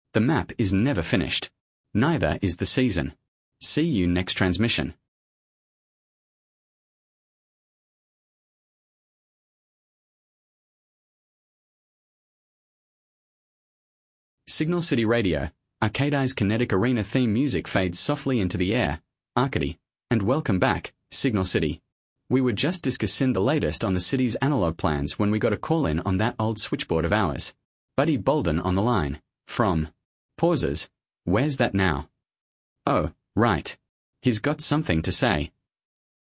The map is never finished. Neither is the season. See you next transmission. Signal City Radio, Arcadi's Kinetic Arena theme music fades softly into the air. Arcady. And welcome back, Signal City. We were just discussing the latest on the city's analog plans when we got a call in on that old switchboard of ours. Buddy Bolden on the line. From. Pauses. Where's that now? Oh, right. He's got something to say.